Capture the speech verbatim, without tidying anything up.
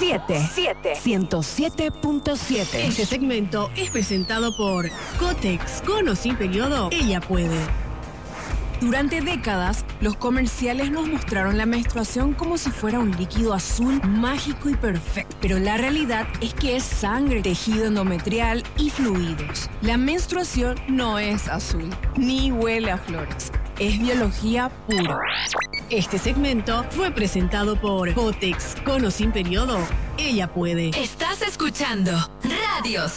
siete. ciento siete punto siete. Este segmento es presentado por Cotex. Con o sin periodo, ella puede. Durante décadas, los comerciales nos mostraron la menstruación como si fuera un líquido azul mágico y perfecto. Pero la realidad es que es sangre, tejido endometrial y fluidos. La menstruación no es azul, ni huele a flores. Es biología pura. Este segmento fue presentado por Cotex. Con o sin periodo, ella puede. Estás escuchando Radios